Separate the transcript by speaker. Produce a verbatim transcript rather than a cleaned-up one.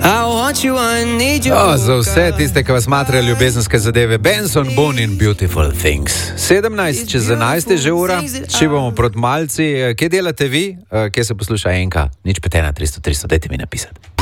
Speaker 1: Oh, za vse tiste, ki vas smatrajo ljubezenske zadeve, Benson Boone in Beautiful Things. sedemnajst čez enajst je že ura, če bomo proti malci. Kje delate vi, kje se posluša Enka? Nič petena, tristo, tristo, dajte mi napisati.